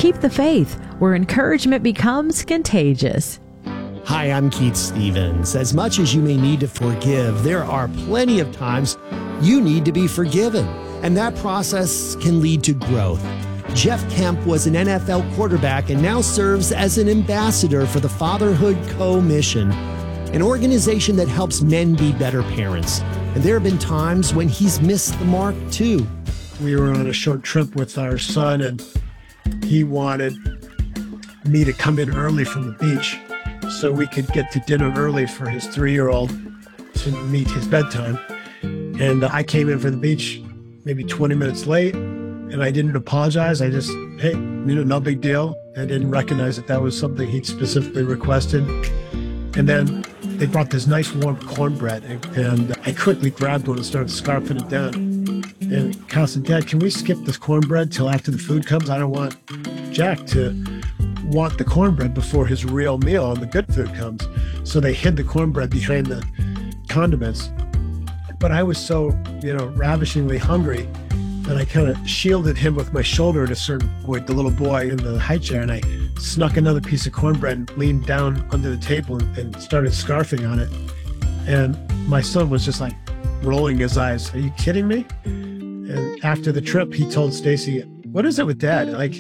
Keep the faith, where encouragement becomes contagious. Hi, I'm Keith Stevens. As much as you may need to forgive, there are plenty of times you need to be forgiven, and that process can lead to growth. Jeff Kemp was an NFL quarterback and now serves as an ambassador for the Fatherhood Co-Mission, an organization that helps men be better parents. And there have been times when he's missed the mark too. We were on a short trip with our son, and he wanted me to come in early from the beach so we could get to dinner early for his 3-year-old to meet his bedtime. And I came in from the beach maybe 20 minutes late, and I didn't apologize. I just, hey, no big deal. I didn't recognize that was something he'd specifically requested. And then they brought this nice warm cornbread, and I quickly grabbed one and started scarfing it down. And Kyle said, Dad, can we skip this cornbread till after the food comes? I don't want Jack to want the cornbread before his real meal and the good food comes. So they hid the cornbread behind the condiments. But I was so, ravishingly hungry that I kind of shielded him with my shoulder at a certain point, the little boy in the high chair, and I snuck another piece of cornbread and leaned down under the table and started scarfing on it. And my son was just like rolling his eyes. Are you kidding me? And after the trip, he told Stacy, what is it with Dad? Like,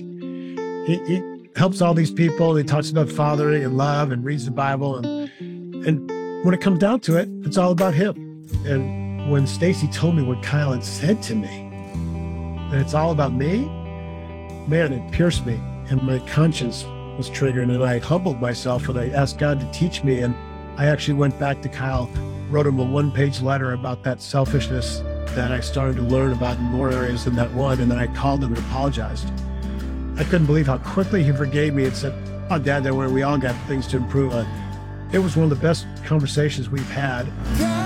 he helps all these people. He talks about fathering and love and reads the Bible. And when it comes down to it, it's all about him. And when Stacy told me what Kyle had said to me, that it's all about me, man, it pierced me. And my conscience was triggered. And I humbled myself and I asked God to teach me. And I actually went back to Kyle, wrote him a 1-page letter about that selfishness that I started to learn about in more areas than that one. And then I called him and apologized. I couldn't believe how quickly he forgave me and said, oh, Dad, don't worry, we all got things to improve on. It was one of the best conversations we've had.